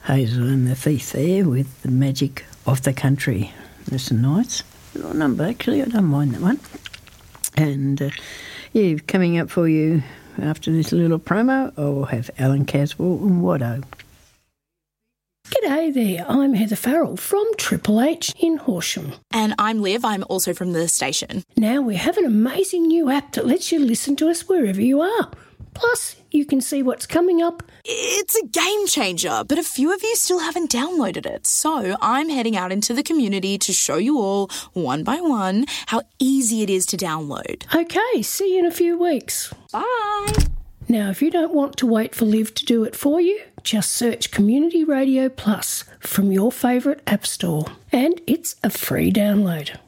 Hazel and the Thief there with The Magic of the Country. That's nice. Little number, actually. I don't mind that one. And, coming up for you after this little promo, I'll have Alan Caswell and Watto. G'day there, I'm Heather Farrell from Triple H in Horsham. And I'm Liv, I'm also from the station. Now we have an amazing new app that lets you listen to us wherever you are. Plus, you can see what's coming up. It's a game changer, but a few of you still haven't downloaded it. So I'm heading out into the community to show you all, one by one, how easy it is to download. Okay, see you in a few weeks. Bye! Now, if you don't want to wait for Liv to do it for you, just search Community Radio Plus from your favourite app store. And it's a free download.